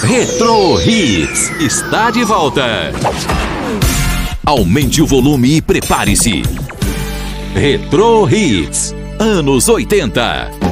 Retro Hits está de volta. Aumente o volume e prepare-se. Retro Hits, anos 80.